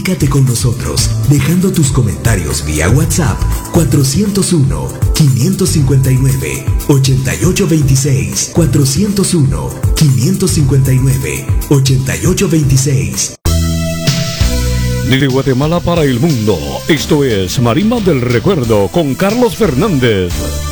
Comunícate con nosotros dejando tus comentarios vía WhatsApp 401-559-8826. 401-559-8826. De Guatemala para el mundo, esto es Marimba del Recuerdo con Carlos Fernández.